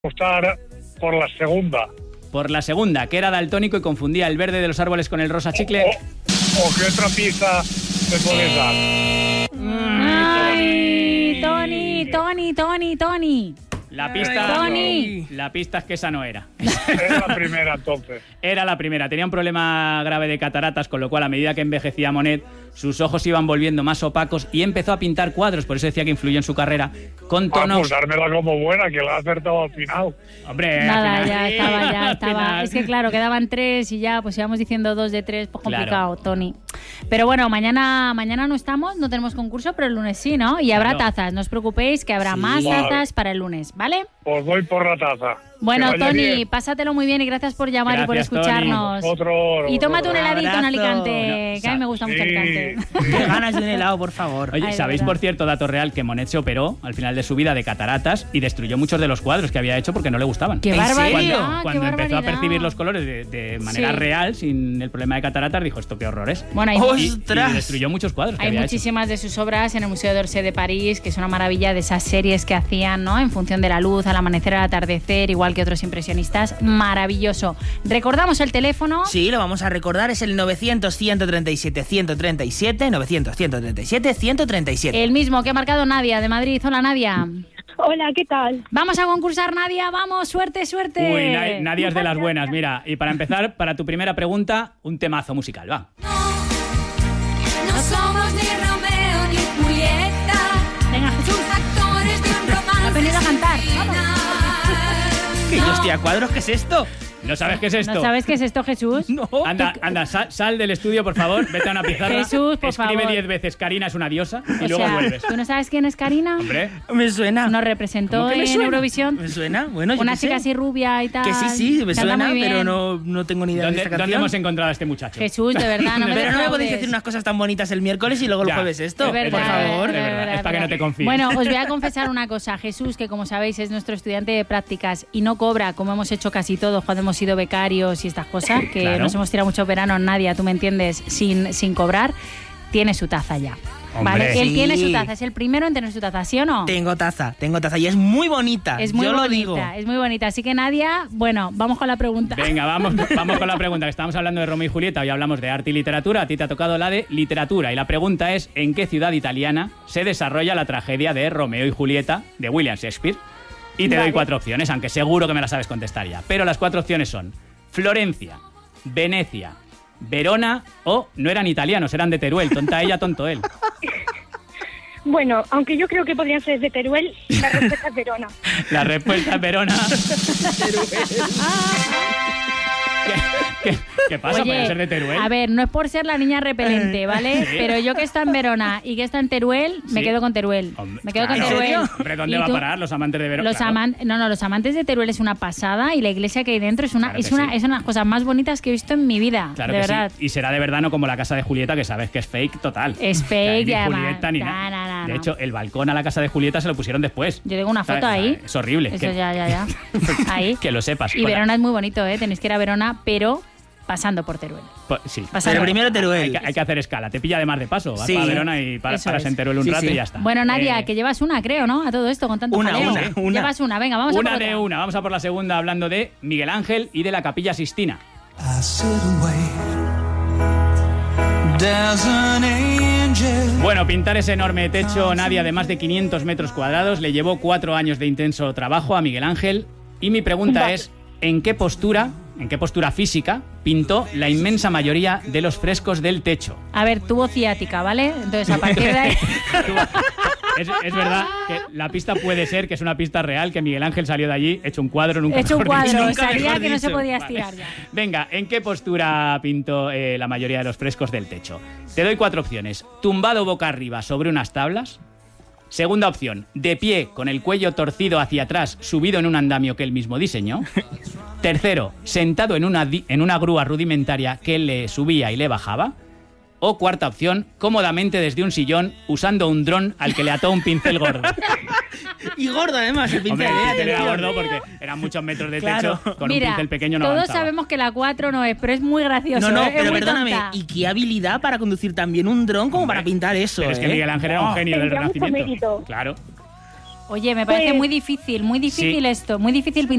Apostar por la segunda. Por la segunda, que era daltónico y confundía el verde de los árboles con el rosa chicle. ¿O qué otra pista te puedes dar? ¡Ay! Tony. La pista, Tony. La pista es que esa no era. Era la primera, entonces. Era la primera. Tenía un problema grave de cataratas, con lo cual a medida que envejecía Monet, sus ojos iban volviendo más opacos y empezó a pintar cuadros. Por eso decía que influyó en su carrera con tonos... Pues dármela como buena, que la ha acertado al final. Hombre, Nada, al final, ya al estaba. final. Es que claro, quedaban 3 y ya pues íbamos diciendo 2 de 3, pues complicado, Claro. Tony. Pero bueno, mañana no estamos, no tenemos concurso, pero el lunes sí, ¿no? Y habrá Claro. tazas, no os preocupéis que habrá Sí. más Vale. tazas para el lunes, ¿vale? Pues voy por la taza. Bueno, Que vaya Tony, bien. pásatelo muy bien y gracias por llamar y por Gracias, Tony. escucharnos. Vosotros. Y tómate un heladito en Abrazo. Alicante, que a mí me gusta mucho Alicante. Qué ganas de un helado, por favor. Oye, Ay, de ¿sabéis, verdad. por cierto, dato real, que Monet se operó al final de su vida de cataratas y destruyó muchos de los cuadros que había hecho porque no le gustaban? ¡Qué ¿En barbaridad! serio? Cuando qué empezó a barbaridad. percibir los colores de manera Sí. real, sin el problema de cataratas, dijo, esto qué horror es. Bueno, hay, Y ¡Ostras! destruyó muchos cuadros que hay había muchísimas de sus obras en el Museo d'Orsay de París, que es una maravilla de esas series que hacían, ¿no? En función de la luz, al amanecer, al atardecer, igual que otros impresionistas. Maravilloso. Recordamos el teléfono. Sí, lo vamos a recordar, es el 900-137-137, 900-137-137. El mismo que ha marcado Nadia de Madrid. Hola, Nadia. Hola, ¿qué tal? Vamos a concursar, Nadia. Vamos, suerte, suerte. hecho. Uy, nadie es de las buenas. Mira, y para empezar, para tu primera pregunta, un temazo musical, va. No somos ni Romeo ni Julieta, Venga, Jesús. actores de un romance. Ha venido a cantar. Vamos. ¿Qué, hostia, cuadros, qué es esto? ¿No sabes qué es esto? ¿No sabes qué es esto, Jesús? No. Anda, sal del estudio, por favor, vete a una pizarra. Jesús, por escribe favor. 10 veces Karina es una diosa y O luego sea, vuelves. ¿tú no sabes quién es Karina? Hombre, Me suena. Nos representó ¿Cómo que me en suena? Eurovisión. ¿Me suena? Bueno, yo Una qué chica sé. así rubia y tal. Que sí, me Canta suena, muy bien. pero no tengo ni idea de ¿dónde, esta dónde canción. hemos encontrado a este muchacho? Jesús, de verdad, no me Pero no me defraudes. podéis decir unas cosas tan bonitas el miércoles y luego el Ya. jueves esto. Es verdad, por favor. de verdad, es para que no te confíes. Bueno, os voy a confesar una cosa. Jesús, que como sabéis es nuestro estudiante de prácticas y no cobra, como hemos hecho casi todos cuando hemos sido becarios y estas cosas, que Claro. nos hemos tirado mucho verano, Nadia, tú me entiendes, sin cobrar, tiene su taza ya. Hombre. ¿Vale? Él Sí. tiene su taza, es el primero en tener su taza, ¿sí o no? Tengo taza y es muy bonita. Es muy yo bonita, lo digo. es muy bonita. Así que Nadia, bueno, vamos con la pregunta. Venga, vamos con la pregunta. Que estamos hablando de Romeo y Julieta, hoy hablamos de arte y literatura. A ti te ha tocado la de literatura. Y la pregunta es, ¿en qué ciudad italiana se desarrolla la tragedia de Romeo y Julieta de William Shakespeare? Y te doy Vale. 4 opciones, aunque seguro que me las sabes contestar ya. Pero las 4 opciones son Florencia, Venecia, Verona o no eran italianos, eran de Teruel. Tonta ella, tonto él. Bueno, aunque yo creo que podrían ser de Teruel, la respuesta es Verona. La respuesta es Verona. ¿Qué pasa? ¿Puede ser de Teruel? a ver, no es por ser la niña repelente, ¿vale? Sí. Pero yo que está en Verona y que está en Teruel, me Sí. quedo con Teruel. Hombre, Me quedo claro. con Teruel. Hombre, ¿dónde ¿Y va a tú? parar los amantes de Verona? Los, Claro. los amantes de Teruel es una pasada y la iglesia que hay dentro es una, Claro que sí. es una de las cosas más bonitas que he visto en mi vida. Claro de que verdad. sí. Y será de verdad, no como la casa de Julieta, que sabes que es fake total. Es O sea, fake, ni y además- Julieta ni no, nada. no, De no. hecho, el balcón a la casa de Julieta se lo pusieron después. Yo tengo una foto ¿Sabes? ahí. Es horrible. Eso que, ya. Ahí. que lo sepas. Y Verona es muy bonito, ¿eh? Tenéis que ir a Verona, pero pasando por Teruel. Sí. Pasando. Pero primero Hay Teruel. que hacer escala. Te pilla de mar de paso. Vas Sí. a Verona y Eso paras es. en Teruel un Sí, rato sí. y ya está. Bueno, Nadia, que llevas una, creo, ¿no? A todo esto, con tanto Una, jaleo. una. Llevas una, venga, vamos a por Una otra. de una. Vamos a por la segunda hablando de Miguel Ángel y de la Capilla Sistina. I sit and wait. There's an angel. Bueno, pintar ese enorme techo, Nadia, de más de 500 metros cuadrados, le llevó 4 años de intenso trabajo a Miguel Ángel. Y mi pregunta es, ¿en qué postura física pintó la inmensa mayoría de los frescos del techo? A ver, tuvo ciática, ¿vale? Entonces, a partir de ahí... Es verdad que la pista puede ser que es una pista real, que Miguel Ángel salió de allí hecho un cuadro, nunca Hecho un mejor dicho. cuadro, Nunca sabía mejor que no se dicho. podía Vale. estirar ya. Venga, ¿en qué postura pintó la mayoría de los frescos del techo? Te doy 4 opciones. Tumbado boca arriba sobre unas tablas. Segunda opción, de pie, con el cuello torcido hacia atrás, subido en un andamio que él mismo diseñó. Tercero, sentado en una grúa rudimentaria que él le subía y le bajaba. O cuarta opción, cómodamente desde un sillón, usando un dron al que le ató un pincel gordo. Y gordo además, el Hombre, pincel. el pincel era atención. gordo porque eran muchos metros de Claro. techo, con Mira, un pincel pequeño no todos avanzaba. sabemos que la 4 no es, pero es muy gracioso. No, ¿eh? Es pero muy perdóname, tonta. y qué habilidad para conducir también un dron como Hombre, para pintar eso, Pero es que ¿eh? Miguel Ángel era un genio del Tendría mucho Renacimiento. mérito. Claro. Oye, me parece Pues- muy difícil Sí. esto, muy difícil